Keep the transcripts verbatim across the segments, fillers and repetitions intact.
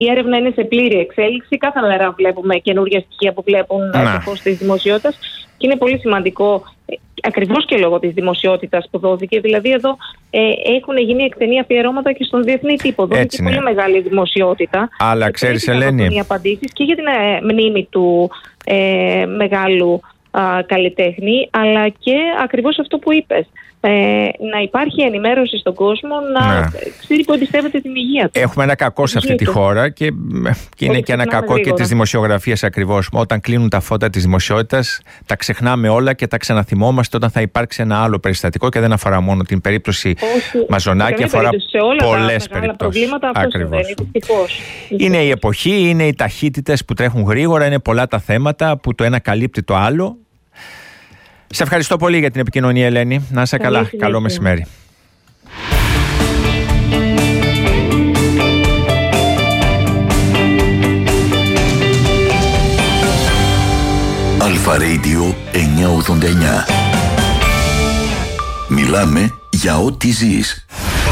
Η έρευνα είναι σε πλήρη εξέλιξη. Κάθε μέρα βλέπουμε καινούργια στοιχεία που βλέπουν το φως της δημοσιότητας. Και είναι πολύ σημαντικό, ακριβώς και λόγω της δημοσιότητας που δόθηκε. Δηλαδή, εδώ ε, έχουν γίνει εκτενή αφιερώματα και στον διεθνή τύπο. Δόθηκε πολύ μεγάλη δημοσιότητα. Αλλά ξέρεις, Ελένη. Οι απαντήσεις και για την ε, μνήμη του ε, μεγάλου α, καλλιτέχνη, αλλά και ακριβώς αυτό που είπες. Ε, να υπάρχει ενημέρωση στον κόσμο, να ναι. ξέρει που εμπιστεύεται την υγεία του. Έχουμε ένα κακό σε αυτή τη χώρα και, και είναι και ένα κακό γρήγορα. Και της δημοσιογραφίας ακριβώς. Όταν κλείνουν τα φώτα της δημοσιότητας, τα ξεχνάμε όλα και τα ξαναθυμόμαστε όταν θα υπάρξει ένα άλλο περιστατικό και δεν αφορά μόνο την περίπτωση Όχι, Μαζονάκη, αφορά πολλές περιπτώσεις. Ακριβώς. Είναι η εποχή, είναι οι ταχύτητες που τρέχουν γρήγορα, είναι πολλά τα θέματα που το ένα καλύπτει το άλλο. Σε ευχαριστώ πολύ για την επικοινωνία, Ελένη. Να είσαι καλά. Συνέχεια. Καλό μεσημέρι. Αλφα Radio εννιακόσια ογδόντα εννιά. Μιλάμε για ό,τι ζεις.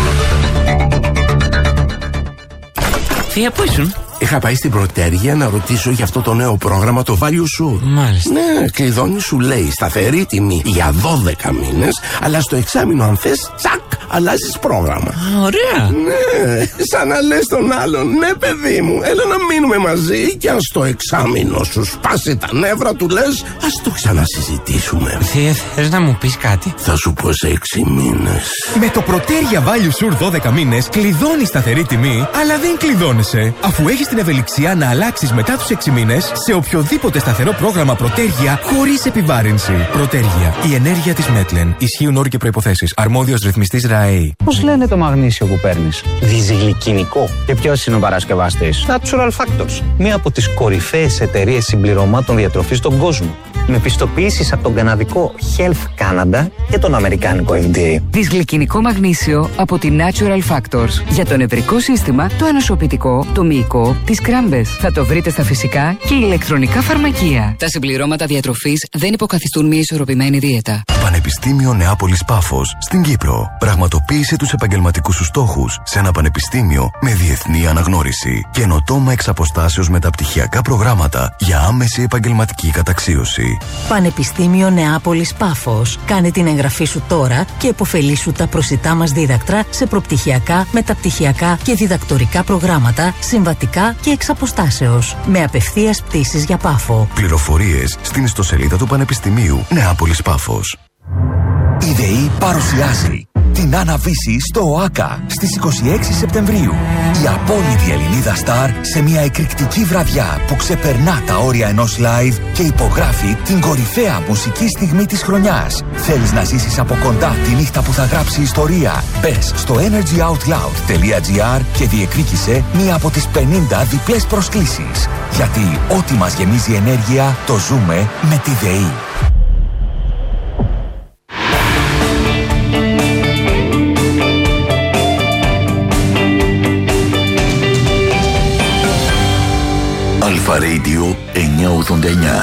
Θεία, πού ήσουν? Είχα πάει στην Πρωτέργεια να ρωτήσω για αυτό το νέο πρόγραμμα, το Value Sure. Μάλιστα. Ναι, κλειδώνει, σου λέει σταθερή τιμή για δώδεκα μήνες, αλλά στο εξάμηνο αν θες, τσακ, αλλάζεις πρόγραμμα. Ωραία. Ναι, σαν να λες τον άλλον, ναι παιδί μου, έλα να μείνουμε μαζί και αν στο εξάμηνο σου σπάσει τα νεύρα του λες, ας το ξανασυζητήσουμε. Θεία, θες να μου πεις κάτι? Θα σου πω σε έξι μήνες. Με το Πρωτέργεια Value Sure δώδεκα μήνες κλειδώνει σταθερή τιμή, αλλά δεν κλειδώνεσαι, αφού έχεις την ευελιξία να αλλάξεις μετά τους έξι μήνες σε οποιοδήποτε σταθερό πρόγραμμα Πρωτέργεια χωρίς επιβάρυνση. Πρωτέργεια. Η ενέργεια της Μέτλεν. Ισχύουν όροι και προϋποθέσεις. Αρμόδιος ρυθμιστής ΡΑΕΗ. Πώς λένε το μαγνήσιο που παίρνεις? Διζυγλικινικό. Και ποιος είναι ο παρασκευαστής? Natural Factors. Μία από τις κορυφαίες εταιρείες συμπληρωμάτων διατροφής στον κόσμο. Με πιστοποιήσεις από τον καναδικό Health Canada και τον αμερικάνικο F D A. Δυσγλυκινικό μαγνήσιο από τη Natural Factors. Για το νευρικό σύστημα, το ανοσοποιητικό, το μυϊκό, τις κράμπες. Θα το βρείτε στα φυσικά και ηλεκτρονικά φαρμακεία. Τα συμπληρώματα διατροφής δεν υποκαθιστούν μια ισορροπημένη δίαιτα. Πανεπιστήμιο Νεάπολης Πάφος στην Κύπρο. Πραγματοποίησε τους επαγγελματικούς σου στόχους σε ένα πανεπιστήμιο με διεθνή αναγνώριση. Καινοτόμα εξ αποστάσεως μεταπτυχιακά προγράμματα για άμεση επαγγελματική καταξίωση. Πανεπιστήμιο Νεάπολης Πάφος. Κάνε την εγγραφή σου τώρα και επωφελήσου τα προσιτά μας δίδακτρα σε προπτυχιακά, μεταπτυχιακά και διδακτορικά προγράμματα, συμβατικά και εξ αποστάσεως. Με απευθείας πτήσεις για Πάφο. Πληροφορίες στην ιστοσελίδα του Πανεπιστημίου Νεάπολης Πάφος. Η ΔΕΗ παρουσιάζει την Άννα-Βύση στο ΟΑΚΑ στις είκοσι έξι Σεπτεμβρίου. Η απόλυτη Ελληνίδα στάρ σε μια εκρηκτική βραδιά που ξεπερνά τα όρια ενός live και υπογράφει την κορυφαία μουσική στιγμή της χρονιάς. Θέλεις να ζήσεις από κοντά τη νύχτα που θα γράψει ιστορία? Μπες στο energyoutloud.gr και διεκδίκησε μία από τις πενήντα διπλές προσκλήσεις. Γιατί ό,τι μας γεμίζει ενέργεια το ζούμε με τη ΔΕΗ. Αλφα Radio εννιακόσια ογδόντα εννιά.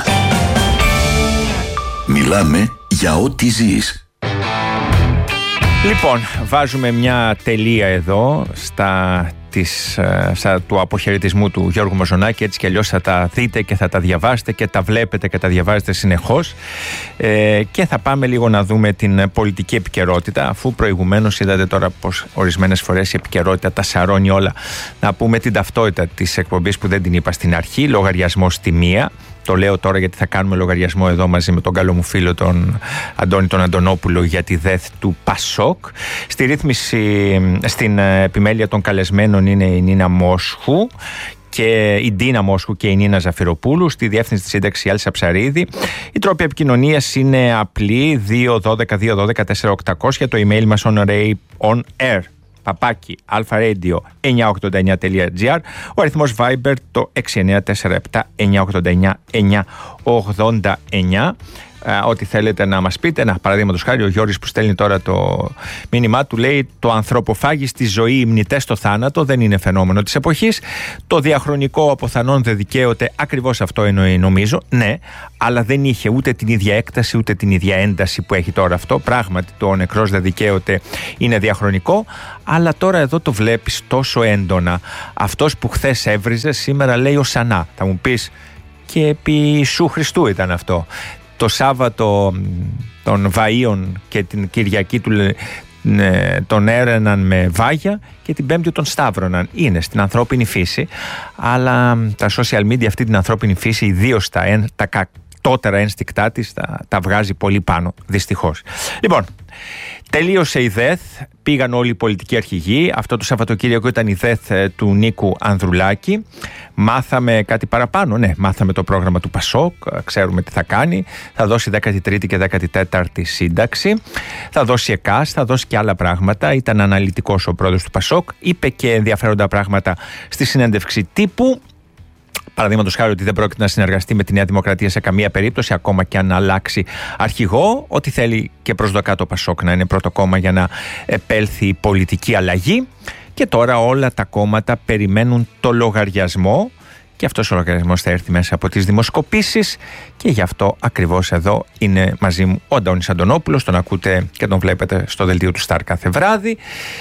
Μιλάμε για ό,τι ζεις. Λοιπόν, βάζουμε μια τελεία εδώ στα, της, στα του αποχαιρετισμού του Γιώργου Μαζονάκη. Έτσι κι αλλιώς θα τα δείτε και θα τα διαβάσετε και τα βλέπετε και τα διαβάζετε συνεχώς. Ε, και θα πάμε λίγο να δούμε την πολιτική επικαιρότητα, αφού προηγουμένως είδατε τώρα πως ορισμένες φορές η επικαιρότητα τα σαρώνει όλα. Να πούμε την ταυτότητα της εκπομπής που δεν την είπα στην αρχή, λογαριασμό στη μία. Το λέω τώρα γιατί θα κάνουμε λογαριασμό εδώ μαζί με τον καλό μου φίλο τον Αντώνη τον Αντωνόπουλο για τη ΔΕΘ του Πασόκ. Στη ρύθμιση, στην επιμέλεια των καλεσμένων είναι η Νίνα Μόσχου και η Ντίνα Μόσχου και η Νίνα Ζαφυροπούλου. Στη διεύθυνση της σύνταξης η Άλισσα Ψαρίδη. Οι τρόποι επικοινωνίας είναι απλοί, δύο ένα δύο δύο ένα δύο τέσσερα οκτακόσια. Το email μας on air παπάκι αλφα-radio εννιακόσια ογδόντα εννιά τελεία τζι άρ. Ο αριθμός Viber το έξι εννιά τέσσερα επτά εννιακόσια ογδόντα εννιά εννιακόσια ογδόντα εννιά. ό,τι θέλετε να μας πείτε. Να, παραδείγματος χάρη, ο Γιώργης που στέλνει τώρα το μήνυμά του λέει: το ανθρωποφάγη στη ζωή, υμνητές στο θάνατο, δεν είναι φαινόμενο της εποχής. Το διαχρονικό αποθανόν δεν δικαίωται, ακριβώς αυτό εννοεί, νομίζω. Ναι, αλλά δεν είχε ούτε την ίδια έκταση ούτε την ίδια ένταση που έχει τώρα αυτό. Πράγματι, το νεκρός δεν δικαίωται είναι διαχρονικό, αλλά τώρα εδώ το βλέπεις τόσο έντονα. Αυτός που χθες έβριζε, σήμερα λέει Οσανά. Θα μου πεις, και επί Ιησού Χριστού ήταν αυτό. Το Σάββατο των Βαΐων και την Κυριακή του τον έρεναν με βάγια και την Πέμπτη τον σταύρωναν. Είναι στην ανθρώπινη φύση, αλλά τα social media αυτή την ανθρώπινη φύση, ιδίως τα, τα κατώτερα ένστικτά της, τα, τα βγάζει πολύ πάνω, δυστυχώς. Λοιπόν, τελείωσε η ΔΕΘ, πήγαν όλοι οι πολιτικοί αρχηγοί. Αυτό το Σαββατοκύριακο ήταν η ΔΕΘ του Νίκου Ανδρουλάκη. Μάθαμε κάτι παραπάνω, ναι, μάθαμε το πρόγραμμα του Πασόκ, ξέρουμε τι θα κάνει. Θα δώσει δέκατη τρίτη και δέκατη τέταρτη σύνταξη, θα δώσει ΕΚΑΣ, θα δώσει και άλλα πράγματα. Ήταν αναλυτικός ο πρόεδρος του Πασόκ, είπε και ενδιαφέροντα πράγματα στη συνέντευξη τύπου. Παραδείγματος χάρη ότι δεν πρόκειται να συνεργαστεί με τη Νέα Δημοκρατία σε καμία περίπτωση, ακόμα και αν αλλάξει αρχηγό. Ότι θέλει και προσδοκά το Πασόκ να είναι πρώτο κόμμα για να επέλθει η πολιτική αλλαγή. Και τώρα όλα τα κόμματα περιμένουν το λογαριασμό. Και αυτός ο λογαριασμός θα έρθει μέσα από τις δημοσκοπήσεις. Και γι' αυτό ακριβώς εδώ είναι μαζί μου ο Αντώνης Αντωνόπουλος. Τον ακούτε και τον βλέπετε στο δελτίο του Σταρ κάθε βράδυ.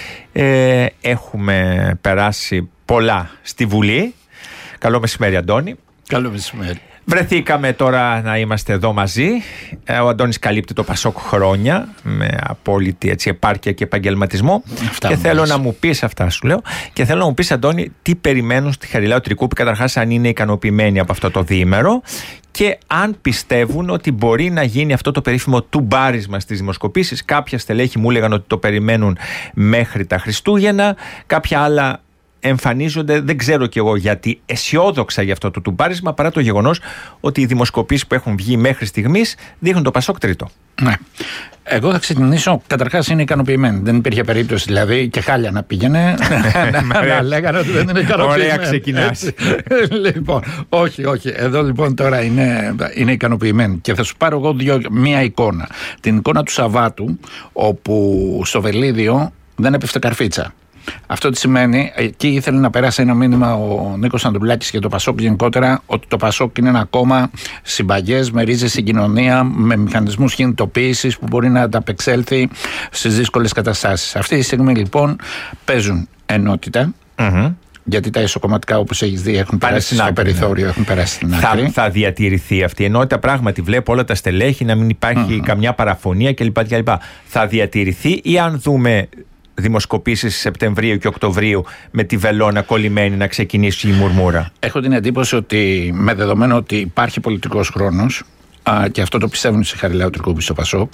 Ε, έχουμε περάσει πολλά στη Βουλή. Καλό μεσημέρι, Αντώνη. Καλό μεσημέρι. Βρεθήκαμε τώρα να είμαστε εδώ μαζί. Ο Αντώνης καλύπτει το Πασόκ χρόνια με απόλυτη έτσι, επάρκεια και επαγγελματισμό. Αυτά και θέλω να μου πεις, αυτά σου λέω, και θέλω να μου πεις, Αντώνη, τι περιμένουν στη Χαριλάου Τρικούπη, καταρχάς αν είναι ικανοποιημένοι από αυτό το διήμερο και αν πιστεύουν ότι μπορεί να γίνει αυτό το περίφημο τουμπάρισμα στις δημοσκοπήσεις. Κάποια στελέχη μου έλεγαν ότι το περιμένουν μέχρι τα Χριστούγεννα, κάποια άλλα εμφανίζονται, δεν ξέρω κι εγώ γιατί, αισιόδοξα για αυτό το τουμπάρισμα, παρά το γεγονός ότι οι δημοσκοπήσεις που έχουν βγει μέχρι στιγμής δείχνουν το Πασόκ τρίτο. Ναι. Εγώ θα ξεκινήσω, καταρχάς είναι ικανοποιημένοι. Δεν υπήρχε περίπτωση δηλαδή και χάλια να πήγαινε να λέγανε ότι δεν είναι ικανοποιημένοι. Ωραία ξεκινάς. Λοιπόν, όχι, όχι. Εδώ λοιπόν τώρα είναι, είναι ικανοποιημένοι. Και θα σου πάρω εγώ δύο, μία εικόνα. Την εικόνα του Σαββάτου, όπου στο Βελίδιο δεν έπεφτε καρφίτσα. Αυτό τι σημαίνει, εκεί ήθελε να περάσει ένα μήνυμα ο Νίκος Ανδρουλάκης και το Πασόκ γενικότερα, ότι το Πασόκ είναι ένα κόμμα συμπαγές, με ρίζες στην κοινωνία, με μηχανισμούς κινητοποίησης που μπορεί να ανταπεξέλθει στις δύσκολες καταστάσεις. Αυτή τη στιγμή λοιπόν παίζουν ενότητα. Mm-hmm. Γιατί τα ισοκομματικά, όπως έχεις δει, έχουν Πάνε περάσει στο άκρη, περιθώριο, ναι. έχουν περάσει στην άκρη. Θα, θα διατηρηθεί αυτή η ενότητα. Πράγματι, βλέπω όλα τα στελέχη να μην υπάρχει mm-hmm. καμιά παραφωνία κλπ. κλπ. Θα διατηρηθεί, ή αν δούμε δημοσκοπήσεις Σεπτεμβρίου και Οκτωβρίου με τη βελόνα κολλημένη να ξεκινήσει η μουρμούρα? Έχω την εντύπωση ότι με δεδομένο ότι υπάρχει πολιτικός χρόνος, α, και αυτό το πιστεύουν στη Χαριλάου Τρικούπη στο Πασόκ,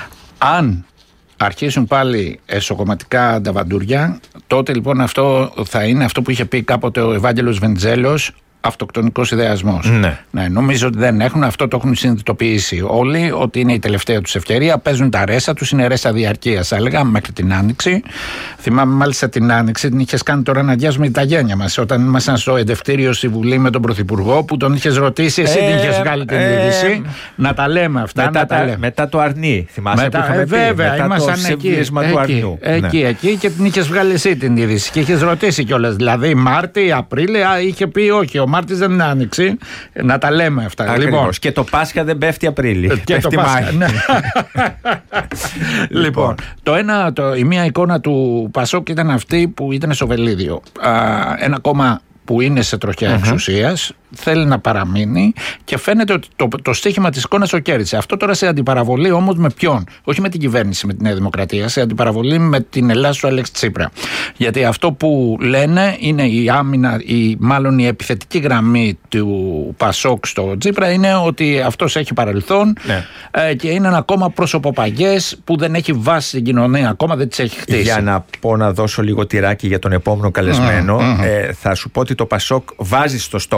αν αρχίσουν πάλι εσωκομματικά νταβαντούρια, τότε λοιπόν αυτό θα είναι αυτό που είχε πει κάποτε ο Ευάγγελος Βενιζέλος, αυτοκτονικός ιδεασμός. Ναι. Ναι, νομίζω ότι δεν έχουν. Αυτό το έχουν συνειδητοποιήσει όλοι, ότι είναι η τελευταία τους ευκαιρία. Παίζουν τα ρέσα τους, είναι ρέσα διαρκείας, θα έλεγα, μέχρι την Άνοιξη. Θυμάμαι μάλιστα την Άνοιξη, την είχες κάνει τώρα να αδειάζουμε τα γένια μας. Όταν ήμασταν στο εντευτήριο στη Βουλή με τον Πρωθυπουργό, που τον είχες ρωτήσει, εσύ ε, την είχες βγάλει την ε, είδηση. Ε, να τα λέμε αυτά. Μετά, να τα λέμε. μετά το αρνί, θυμάσαι μετά, που είχαμε ε, βέβαια, πει. Μετά το σεβδίσμα του αρνιού. Εκεί, ναι. εκεί και την είχες βγάλει εσύ την είδηση. Και είχες ρωτήσει κιόλας. Δηλαδή, Μάρτι, Απρίλη, είχε πει όχι, ο Μάρτης δεν είναι Άνοιξη. Να τα λέμε αυτά. Λοιπόν. Και το Πάσχα δεν πέφτει Απρίλη. Και πέφτει το Πάσχα, ναι. Λοιπόν, λοιπόν, το ένα, το, η μία εικόνα του Πασόκ ήταν αυτή που ήταν στο Βελίδιο. Α, ένα κόμμα που είναι σε τροχιά uh-huh. εξουσίας, θέλει να παραμείνει και φαίνεται ότι το, το στίχημα της εικόνας το κέρδισε. Αυτό τώρα σε αντιπαραβολή όμως με ποιον? Όχι με την κυβέρνηση, με τη Νέα Δημοκρατία, σε αντιπαραβολή με την Ελλάδα του Αλέξη Τσίπρα. Γιατί αυτό που λένε είναι η άμυνα, η, μάλλον η επιθετική γραμμή του Πασόκ στο Τσίπρα είναι ότι αυτός έχει παρελθόν ναι. ε, και είναι ένα κόμμα προσωποπαγές που δεν έχει βάση στην κοινωνία, ακόμα δεν τις έχει χτίσει. Για να πω, να δώσω λίγο τυράκι για τον επόμενο καλεσμένο, mm, mm. Ε, θα σου πω ότι το Πασόκ βάζει στο στόχαστρό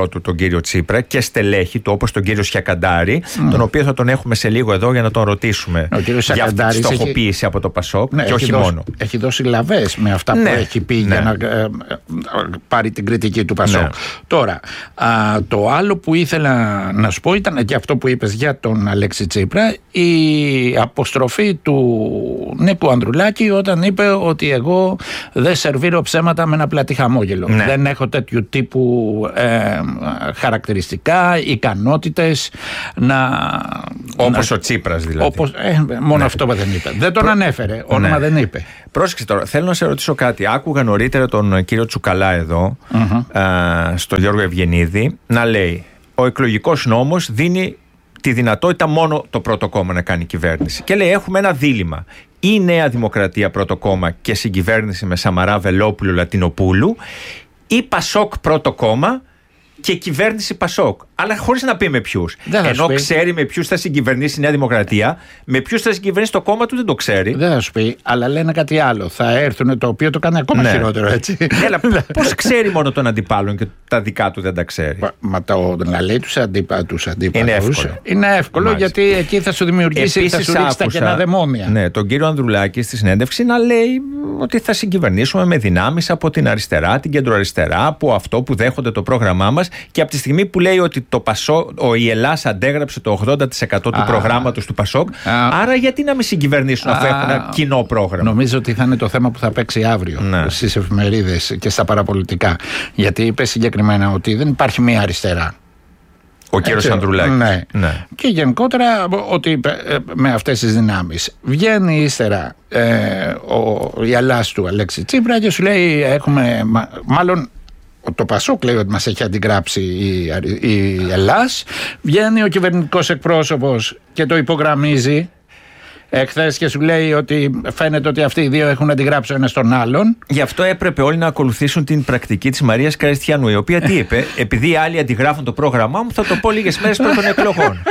του τον κύριο Τσίπρα και στελέχη του, όπως τον κύριο Σιακαντάρη, mm. τον οποίο θα τον έχουμε σε λίγο εδώ για να τον ρωτήσουμε για αυτή τη στοχοποίηση έχει... από το Πασόκ, ναι, και όχι δώσει, μόνο. Έχει δώσει λαβές με αυτά ναι, που έχει πει ναι. για να ε, ε, πάρει την κριτική του Πασόκ. Ναι. Τώρα, α, το άλλο που ήθελα να σου πω ήταν και αυτό που είπες για τον Αλέξη Τσίπρα, η αποστροφή του Νίκου Ανδρουλάκη όταν είπε ότι εγώ δεν σερβίρω ψέματα με ένα πλατή χαμόγελο. Ναι. Δεν έχω τέτοιου τύπου ε, χαρακτηριστικά, ικανότητες να... Όπως να, ο Τσίπρας δηλαδή. Όπως, ε, μόνο ναι. αυτό δεν είπε. Δεν τον Προ... ανέφερε, όνομα ναι. δεν είπε. Πρόσεξε τώρα, θέλω να σε ρωτήσω κάτι. Άκουγα νωρίτερα τον κύριο Τσουκαλά εδώ, mm-hmm. α, στον Γιώργο Ευγενίδη, να λέει ο εκλογικός νόμος δίνει τη δυνατότητα μόνο το πρώτο κόμμα να κάνει κυβέρνηση. Και λέει έχουμε ένα δίλημμα. Η Νέα Δημοκρατία πρώτο κόμμα και συγκυβέρνηση με Σαμαρά, Βελόπουλου, Λατινοπούλου, ή Πασόκ πρώτο κόμμα και κυβέρνηση Πασόκ. Αλλά χωρίς να πει με ποιους. Ενώ πει. ξέρει με ποιους θα συγκυβερνήσει η Νέα Δημοκρατία, με ποιους θα συγκυβερνήσει το κόμμα του δεν το ξέρει. Δεν θα σου πει, αλλά λένε κάτι άλλο. Θα έρθουν, το οποίο το κάνει ακόμα ναι. χειρότερο, έτσι. Ναι, αλλά πώς ξέρει μόνο τον αντιπάλων και τα δικά του δεν τα ξέρει. Μα, μα το να λέει τους αντίπα, αντίπαλους είναι εύκολο. Είναι εύκολο Μάλιστα. γιατί εκεί θα σου δημιουργήσει, Επίσης, θα σου ρίξει τα κενά δαιμόνια. Ναι, τον κύριο Ανδρουλάκη στη συνέντευξη να λέει ότι θα συγκυβερνήσουμε με δυνάμεις από την αριστερά, την κεντροαριστερά, από αυτό που δέχονται το πρόγραμμά μας και από τη στιγμή που λέει ότι το Πασό, ο η Ελλάς αντέγραψε το ογδόντα τοις εκατό του προγράμματος του Πασόκ, Α. άρα γιατί να μην συγκυβερνήσουν αφού έχουν ένα κοινό πρόγραμμα. Νομίζω ότι θα είναι το θέμα που θα παίξει αύριο ναι. στις εφημερίδες και στα παραπολιτικά. Γιατί είπε συγκεκριμένα ότι δεν υπάρχει μία αριστερά. Ο κύριος Ανδρουλάκης. Ναι. ναι. Και γενικότερα ότι με αυτές τις δυνάμεις βγαίνει ύστερα ε, ο, η Ελλάς του Αλέξη Τσίπρα και σου λέει έχουμε, μάλλον το Πασόκ λέει ότι μας έχει αντιγράψει η, η Ελλάς. Βγαίνει ο κυβερνητικός εκπρόσωπος και το υπογραμμίζει εχθές και σου λέει ότι φαίνεται ότι αυτοί οι δύο έχουν αντιγράψει ο ένας τον άλλον. Γι' αυτό έπρεπε όλοι να ακολουθήσουν την πρακτική της Μαρίας Καριστιανού, η οποία τι είπε, επειδή οι άλλοι αντιγράφουν το πρόγραμμά μου, θα το πω λίγες μέρες πριν των εκλογών.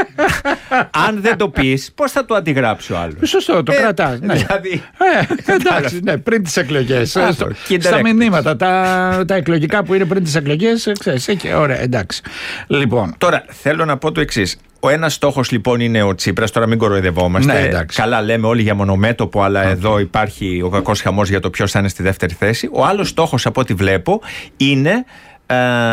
Αν δεν το πεις, πώς θα το αντιγράψει ο άλλος. Σωστό, το ε, κρατάς. Ναι. Δηλαδή, ε, εντάξει, ναι, πριν τις εκλογές. Α, στο, στα μηνύματα, τα, τα εκλογικά που είναι πριν τις εκλογές, ξέρεις, και ωραία, εντάξει. Λοιπόν. Τώρα, θέλω να πω το εξής. Ο ένας στόχος λοιπόν είναι ο Τσίπρας, τώρα μην κοροϊδευόμαστε. Ναι, καλά λέμε όλοι για μονομέτωπο, αλλά okay. εδώ υπάρχει ο κακός χαμός για το ποιος θα είναι στη δεύτερη θέση. Ο άλλος στόχος από ό,τι βλέπω είναι ε,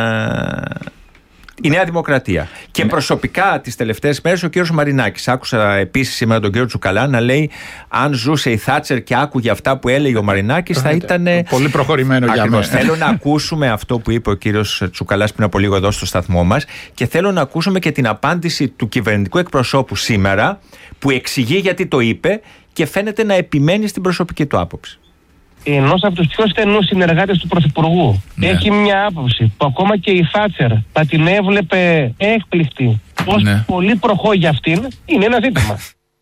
η Νέα Δημοκρατία. Και ναι. προσωπικά τις τελευταίες μέρες ο κύριος Μαρινάκης. Άκουσα επίσης σήμερα τον κύριο Τσουκαλά να λέει αν ζούσε η Θάτσερ και άκουγε αυτά που έλεγε ο Μαρινάκης θα ήταν. Πολύ προχωρημένο για μένα. Θέλω να ακούσουμε αυτό που είπε ο κύριος Τσουκαλάς πριν από λίγο εδώ στο σταθμό μας και θέλω να ακούσουμε και την απάντηση του κυβερνητικού εκπροσώπου σήμερα που εξηγεί γιατί το είπε και φαίνεται να επιμένει στην προσωπική του άποψη. Ενός από τους πιο στενούς συνεργάτες του Πρωθυπουργού ναι. έχει μια άποψη που ακόμα και η Θάτσερ θα την έβλεπε έκπληκτη ως ναι. πολύ προχώ για αυτήν, είναι ένα ζήτημα.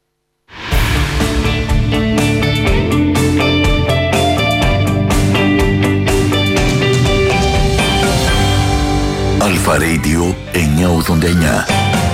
Αλφα Radio εννιακόσια ογδόντα εννιά.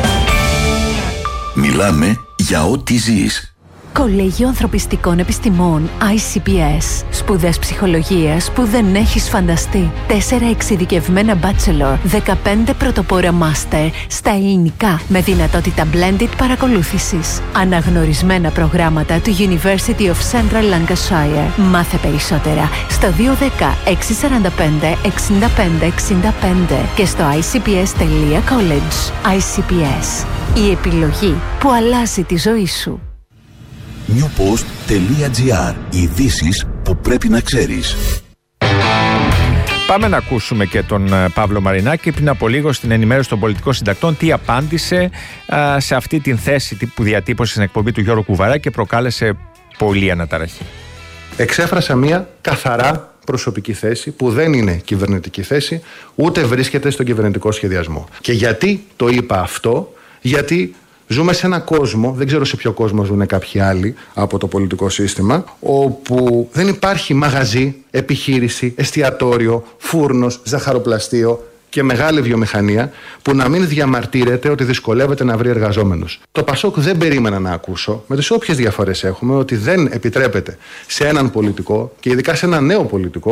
Μιλάμε για ό,τι ζεις. Κολέγιο Ανθρωπιστικών Επιστημών άι σι πι ες. Σπουδές ψυχολογίας που δεν έχεις φανταστεί. Τέσσερα εξειδικευμένα bachelor, δεκαπέντε πρωτοπόρα master στα ελληνικά με δυνατότητα blended παρακολούθησης. Αναγνωρισμένα προγράμματα του University of Central Lancashire. Μάθε περισσότερα στο δύο ένα μηδέν έξι τέσσερα πέντε εξήντα πέντε εξήντα πέντε και στο άι σι πι ες τελεία college. άι σι πι ες. Η επιλογή που αλλάζει τη ζωή σου. newpost τελεία gr. Ειδήσεις που πρέπει να ξέρεις. Πάμε να ακούσουμε και τον Παύλο Μαρινάκη πριν από λίγο στην ενημέρωση των πολιτικών συντακτών τι απάντησε α, σε αυτή την θέση που διατύπωσε στην εκπομπή του Γιώργου Κουβαρά και προκάλεσε πολλή αναταραχή. Εξέφρασα μία καθαρά προσωπική θέση που δεν είναι κυβερνητική θέση ούτε βρίσκεται στον κυβερνητικό σχεδιασμό. Και γιατί το είπα αυτό? Γιατί ζούμε σε ένα κόσμο, δεν ξέρω σε ποιο κόσμο ζουν κάποιοι άλλοι από το πολιτικό σύστημα, όπου δεν υπάρχει μαγαζί, επιχείρηση, εστιατόριο, φούρνος, ζαχαροπλαστείο και μεγάλη βιομηχανία που να μην διαμαρτύρεται ότι δυσκολεύεται να βρει εργαζόμενους. Το Πασόκ δεν περίμενα να ακούσω, με τις όποιες διαφορές έχουμε, ότι δεν επιτρέπεται σε έναν πολιτικό και ειδικά σε έναν νέο πολιτικό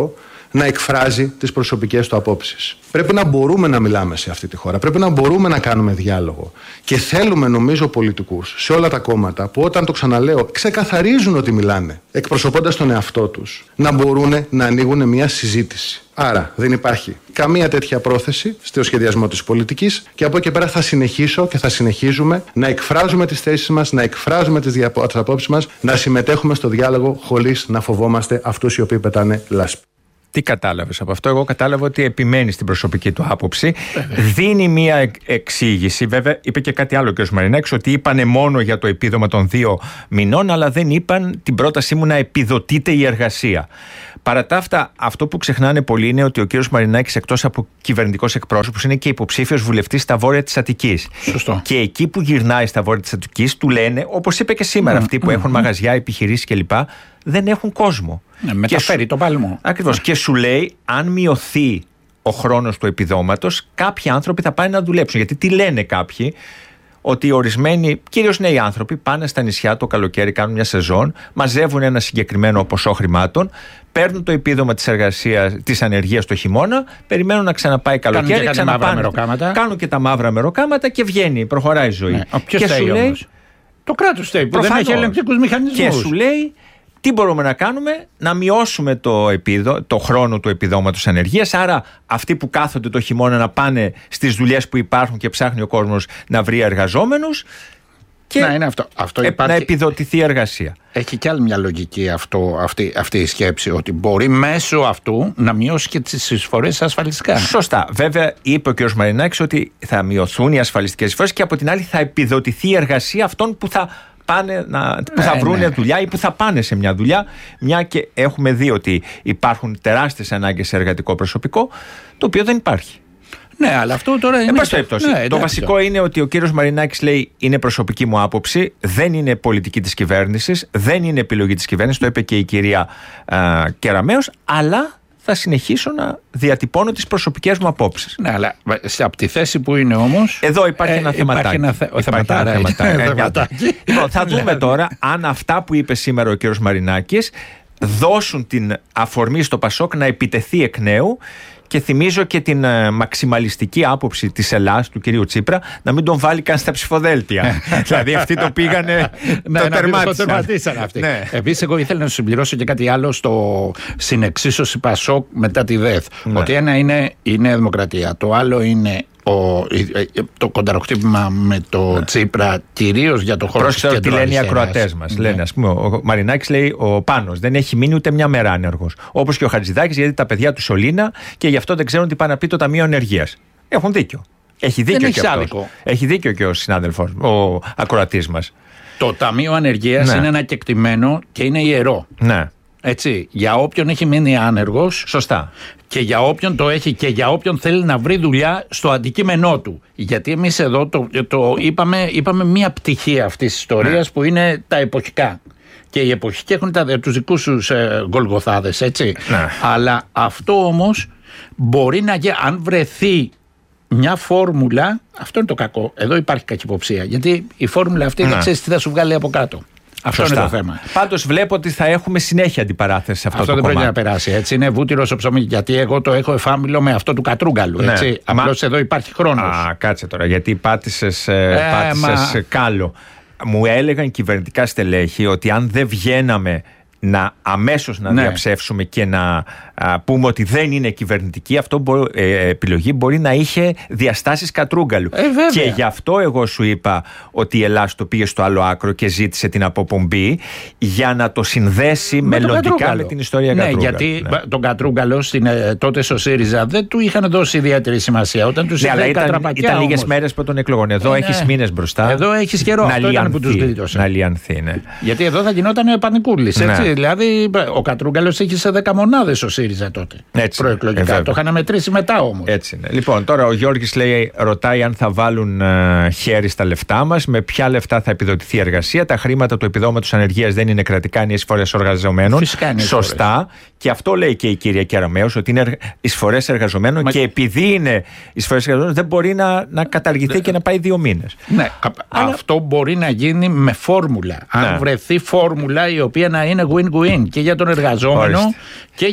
να εκφράζει τις προσωπικές του απόψεις. Πρέπει να μπορούμε να μιλάμε σε αυτή τη χώρα. Πρέπει να μπορούμε να κάνουμε διάλογο. Και θέλουμε, νομίζω, πολιτικούς σε όλα τα κόμματα που, όταν το ξαναλέω, ξεκαθαρίζουν ότι μιλάνε, εκπροσωπώντας τον εαυτό τους, να μπορούν να ανοίγουν μια συζήτηση. Άρα δεν υπάρχει καμία τέτοια πρόθεση στο σχεδιασμό της πολιτικής και από εκεί πέρα θα συνεχίσω και θα συνεχίζουμε να εκφράζουμε τις θέσεις μας, να εκφράζουμε τις απόψεις μας, να συμμετέχουμε στο διάλογο χωρίς να φοβόμαστε αυτούς οι οποίοι πετάνε λάσπη. Τι κατάλαβες από αυτό? Εγώ κατάλαβα ότι επιμένει στην προσωπική του άποψη. Βέβαια. Δίνει μία εξήγηση. Βέβαια, είπε και κάτι άλλο ο κ. Μαρινάκης, ότι είπανε μόνο για το επίδομα των δύο μηνών, αλλά δεν είπαν την πρότασή μου να επιδοτείται η εργασία. Παρά τα αυτά, αυτό που ξεχνάνε πολλοί είναι ότι ο κ. Μαρινάκης, εκτός από κυβερνητικός εκπρόσωπος, είναι και υποψήφιος βουλευτής στα βόρεια της Αττικής. Σωστό. Και εκεί που γυρνάει στα βόρεια της Αττικής, του λένε, όπως είπε και σήμερα, mm, αυτοί που mm, έχουν mm. μαγαζιά, επιχειρήσεις κλπ., δεν έχουν κόσμο. Ναι, μεταφέρει σου... το πάλμο. Ακριβώς. Και σου λέει, αν μειωθεί ο χρόνος του επιδόματος, κάποιοι άνθρωποι θα πάνε να δουλέψουν. Γιατί τι λένε κάποιοι? Ότι ορισμένοι, κυρίως νέοι άνθρωποι, πάνε στα νησιά το καλοκαίρι, κάνουν μια σεζόν, μαζεύουν ένα συγκεκριμένο ποσό χρημάτων, παίρνουν το επίδομα της εργασίας, της ανεργίας το χειμώνα, περιμένουν να ξαναπάει καλοκαίρι, κάνουν και, ξαναπάνε, κάνουν και τα μαύρα μεροκάματα και βγαίνει, προχωράει η ζωή. Ναι. Ποιος και θέλει, σου λέει, όμως? Το κράτος θέλει, που δεν έχει ελεγκτικούς μηχανισμούς. Και σου λέει, τι μπορούμε να κάνουμε? Να μειώσουμε το, επίδο, το χρόνο του επιδόματος ανεργίας. Άρα αυτοί που κάθονται το χειμώνα να πάνε στις δουλειές που υπάρχουν και ψάχνει ο κόσμος να βρει εργαζόμενους και να, είναι αυτό. Αυτό υπάρχει... να επιδοτηθεί η εργασία. Έχει κι άλλη μια λογική αυτό, αυτή, αυτή η σκέψη, ότι μπορεί μέσω αυτού να μειώσει και τις εισφορές ασφαλιστικά. Σωστά. Βέβαια, είπε ο κ. Μαρινάκης ότι θα μειωθούν οι ασφαλιστικές εισφορές και από την άλλη θα επιδοτηθεί η εργασία αυτών που θα πάνε να, που θα ναι, βρουν ναι. δουλειά ή που θα πάνε σε μια δουλειά, μια και έχουμε δει ότι υπάρχουν τεράστιες ανάγκες σε εργατικό προσωπικό, το οποίο δεν υπάρχει. Ναι, αλλά αυτό τώρα είναι. Στο... Ναι, το βασικό αυτό. Είναι ότι ο κύριος Μαρινάκης λέει, είναι προσωπική μου άποψη, δεν είναι πολιτική της κυβέρνησης, δεν είναι επιλογή της κυβέρνησης, το είπε και η κυρία α, Κεραμέως, αλλά θα συνεχίσω να διατυπώνω τις προσωπικές μου απόψεις. Ναι, αλλά από τη θέση που είναι όμως. Εδώ υπάρχει ε, ένα θεματάκι. Ένα θε... υπάρχει ένα θεματάκι. Λοιπόν, θα δούμε τώρα αν αυτά που είπε σήμερα ο κύριος Μαρινάκης δώσουν την αφορμή στο Πασόκ να επιτεθεί εκ νέου. Και θυμίζω και την uh, μαξιμαλιστική άποψη της Ελλάς, του κυρίου Τσίπρα, να μην τον βάλει καν στα ψηφοδέλτια. Δηλαδή αυτοί το πήγανε, ναι, το τερματίσαν. Το τερματίσαν αυτοί. Ναι. Επίσης, εγώ ήθελα να συμπληρώσω και κάτι άλλο στο συνεξίσωση Πασόκ μετά τη ΔΕΘ. Ναι. Ότι ένα είναι η Νέα Δημοκρατία, το άλλο είναι ο, το κονταροχτύπημα με το ναι. Τσίπρα, κυρίως για το χώρο της κεντροαριστεράς. Τι λένε οι ακροατές μας. Ναι. Λένε, ας πούμε, ο Μαρινάκης λέει, ο Πάνος δεν έχει μείνει ούτε μια μέρα άνεργος. Όπως και ο Χατζηδάκης, γιατί τα παιδιά του Σωλήνα και γι' αυτό δεν ξέρουν τι πάει να πει το Ταμείο Ανεργίας. Έχουν δίκιο. Έχει δίκιο και αυτός. Έχει δίκιο και ο συνάδελφος, ο ακροατής μας. Το Ταμείο Ανεργίας ναι. είναι ένα κεκτημένο και είναι ιερό. Ναι. Έτσι, για όποιον έχει μείνει άνεργος. Σωστά. Και για όποιον το έχει και για όποιον θέλει να βρει δουλειά στο αντικείμενό του. Γιατί εμείς εδώ το, το είπαμε, είπαμε μία πτυχή αυτής της ιστορίας ναι. που είναι τα εποχικά. Και οι εποχικοί έχουν τα, τους δικούς τους ε, γκολγοθάδες, έτσι. Ναι. Αλλά αυτό όμως μπορεί να γίνει, αν βρεθεί μια φόρμουλα, αυτό είναι το κακό. Εδώ υπάρχει κακυποψία. Γιατί η φόρμουλα αυτή ναι. δεν ξέρεις τι θα σου βγάλει από κάτω. Αυτό Σωστά. είναι το θέμα. Πάντως βλέπω ότι θα έχουμε συνέχεια αντιπαράθεση σε αυτό, αυτό το κομμάτι. Αυτό δεν πρέπει να περάσει. Έτσι είναι βούτυρο στο ψωμί. Γιατί εγώ το έχω εφάμιλο με αυτό του κατρούγκαλου. Ναι. Απλώς Μα... εδώ υπάρχει χρόνος. Α, κάτσε τώρα. Γιατί πάτησες, ε, πάτησες μα... κάλο. Μου έλεγαν κυβερνητικά στελέχη ότι αν δεν βγαίναμε να αμέσως να ναι. διαψεύσουμε και να α, πούμε ότι δεν είναι κυβερνητική, αυτό μπο, ε, επιλογή μπορεί να είχε διαστάσεις κατρούγκαλου. Ε, και γι' αυτό εγώ σου είπα ότι η Ελλάς το πήγε στο άλλο άκρο και ζήτησε την αποπομπή για να το συνδέσει με μελλοντικά με την ιστορία ναι, κατρούγκαλου. Γιατί ναι. τον κατρούγκαλο στην, τότε στο ΣΥΡΙΖΑ δεν του είχαν δώσει ιδιαίτερη σημασία. Όταν τους ναι, αλλά ήταν, ήταν λίγες μέρες από τον εκλογών. Εδώ ε, έχεις ναι. μήνες μπροστά. Εδώ έχεις καιρό. Να αυτό ήταν που τους γλίτωσε. Να λιανθεί, ναι. Γιατί εδώ θα γινόταν πανικούλης. Δηλαδή, ο Κατρούγκαλος είχε σε δέκα μονάδες ο ΣΥΡΙΖΑ τότε. Έτσι, προεκλογικά. Ε, το είχαν μετρήσει μετά όμως. Έτσι είναι. Λοιπόν, τώρα ο Γιώργης λέει, ρωτάει αν θα βάλουν uh, χέρι στα λεφτά μας, με ποια λεφτά θα επιδοτηθεί η εργασία. Τα χρήματα του επιδόματος ανεργίας δεν είναι κρατικά, είναι εισφορές εργαζομένων. Φυσικά είναι Σωστά. Εισφορές. Και αυτό λέει και η κυρία Κεραμέως, ότι είναι εισφορές εργαζομένων Μα... και επειδή είναι εισφορές εργαζομένων δεν μπορεί να, να καταργηθεί και να πάει δύο μήνες. Ναι, αλλά... αυτό μπορεί να γίνει με φόρμουλα. Ναι. Αν βρεθεί φόρμουλα η οποία να είναι win-win και για τον εργαζόμενο Ορίστε. και για το.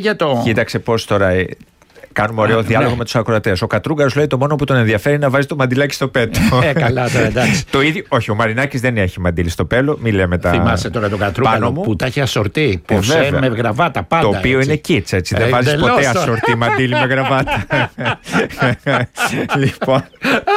Κοίταξε πώς τώρα. Κάνουμε ωραίο διάλογο ναι. με τους ακροατές. Ο Κατρούγκαρος λέει το μόνο που τον ενδιαφέρει είναι να βάζει το μαντιλάκι στο πέτο. Ε, καλά τώρα, εντάξει. Το ίδιο, όχι, ο Μαρινάκης δεν έχει μαντίλι στο πέλο. Μη λέμε τα. Θυμάσαι τώρα τον Κατρούγκαρο που τα έχει ασορτή. Ποσέ με γραβάτα πάντα. Το οποίο έτσι. Είναι κίτς, έτσι. Ε, δεν βάζεις ποτέ ασορτή μαντίλι με γραβάτα. Λοιπόν.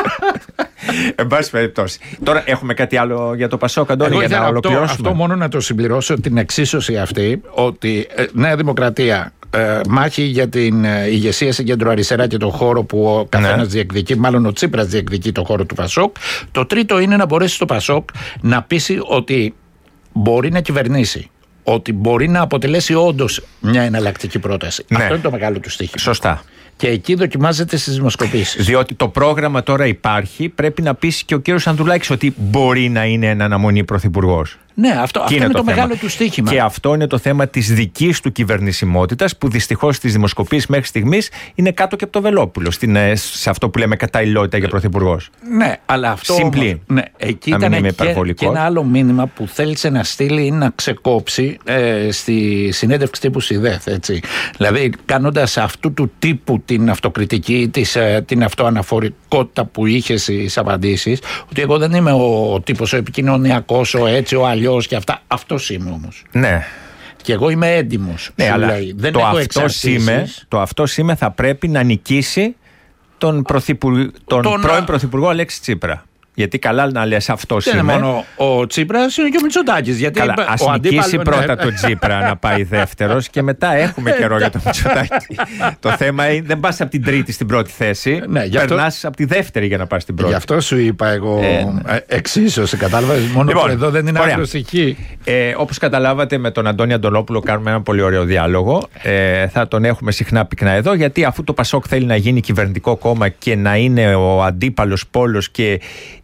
Εν πάση περιπτώσει. Τώρα έχουμε κάτι άλλο για το Πασόκ, Αντώνη, για να ολοκληρώσουμε. Αυτό μόνο να το συμπληρώσω, την εξίσωση αυτή, ότι Νέα Δημοκρατία. Ε, μάχη για την ε, ηγεσία σε κέντρο-αριστερά και τον χώρο που ο καθένας ναι. διεκδικεί, μάλλον ο Τσίπρας διεκδικεί τον χώρο του Πασόκ. Το τρίτο είναι να μπορέσει το Πασόκ να πείσει ότι μπορεί να κυβερνήσει, ότι μπορεί να αποτελέσει όντως μια εναλλακτική πρόταση. Ναι. Αυτό είναι το μεγάλο του στοίχημα. Σωστά. Και εκεί δοκιμάζεται στις δημοσκοπήσεις. Διότι το πρόγραμμα τώρα υπάρχει, πρέπει να πείσει και ο κύριος Ανδρουλάκης ότι μπορεί να είναι εν αναμονή πρωθυπουργός. Ναι, αυτό, αυτό είναι, είναι το, το μεγάλο του στοίχημα. Και αυτό είναι το θέμα της δικής του κυβερνησιμότητας, που δυστυχώς στις δημοσκοπήσεις μέχρι στιγμής είναι κάτω και από το Βελόπουλο, στην, σε αυτό που λέμε καταλληλότητα για πρωθυπουργός. Ναι, αλλά αυτό. Συμπλή. Ναι, εκεί ήταν και, και ένα άλλο μήνυμα που θέλησε να στείλει ή να ξεκόψει ε, στη συνέντευξη τύπου ΣΥΔΕΘ. Έτσι. Δηλαδή, κάνοντας αυτού του τύπου την αυτοκριτική, της, ε, την αυτοαναφορικότητα που είχε στις απαντήσεις, ότι εγώ δεν είμαι ο τύπος ο επικοινωνιακός, ο έτσι, ο αλλιώς. Και αυτά. Αυτός είμαι όμως. Ναι. Και εγώ είμαι έντιμος. Ναι, αλλά δεν το, έχω αυτός είμαι, το αυτός είμαι θα πρέπει να νικήσει τον, πρωθυπουργ, τον, τον πρώην πρωθυπουργό Αλέξη Τσίπρα. Γιατί καλά να λες αυτός δεν είμαι. Είναι μόνο ο Τσίπρας, είναι και ο Μητσοτάκης. Γιατί καλά, ας ο νικήσει αντίπαλο, πρώτα ναι. τον Τσίπρα να πάει δεύτερος και μετά έχουμε καιρό για τον Μητσοτάκη. Το θέμα είναι δεν πας από την τρίτη στην πρώτη θέση, ναι, περνάς αυτό... από τη δεύτερη για να πας στην πρώτη. Γι' αυτό σου είπα εγώ ε, εξίσωση, κατάλαβες, μόνο λοιπόν, που εδώ δεν είναι αγροσυχή. Ε, όπως καταλάβατε, με τον Αντώνη Αντωνόπουλο κάνουμε ένα πολύ ωραίο διάλογο. Ε, θα τον έχουμε συχνά πυκνά εδώ, γιατί αφού το Πασόκ θέλει να γίνει κυβερνητικό κόμμα και να είναι ο αντίπαλος πόλος και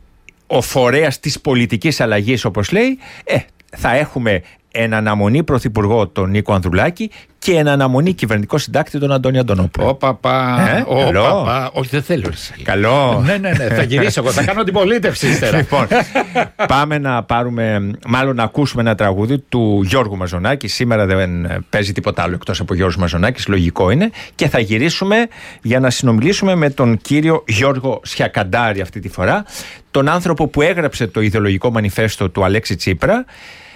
ο φορέας της πολιτικής αλλαγής, όπως λέει, ε, θα έχουμε εν αναμονή πρωθυπουργό τον Νίκο Ανδρουλάκη και εν αναμονή κυβερνητικό συντάκτη τον Αντώνη Αντωνόπουλο. Ω παπά, ε, ο παπά. Όχι, δεν θέλω. Καλό. Ναι, ναι, ναι, θα γυρίσω εγώ, θα κάνω αντιπολίτευση ύστερα. Λοιπόν, πάμε να πάρουμε, μάλλον να ακούσουμε ένα τραγούδι του Γιώργου Μαζονάκη. Σήμερα δεν παίζει τίποτα άλλο εκτός από Γιώργος Μαζονάκης, λογικό είναι. Και θα γυρίσουμε για να συνομιλήσουμε με τον κύριο Γιώργο Σιακαντάρη αυτή τη φορά, τον άνθρωπο που έγραψε το ιδεολογικό μανιφέστο του Αλέξη Τσίπρα,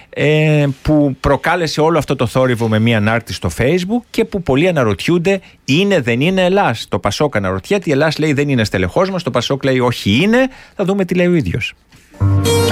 Ε, που προκάλεσε όλο αυτό το θόρυβο με μία ανάρτηση στο Facebook και που πολλοί αναρωτιούνται, είναι δεν είναι Ελλάς. Το Πασόκ αναρωτιέται, η Ελλάς λέει δεν είναι στελεχός μας, το Πασόκ λέει όχι είναι. Θα δούμε τι λέει ο ίδιος.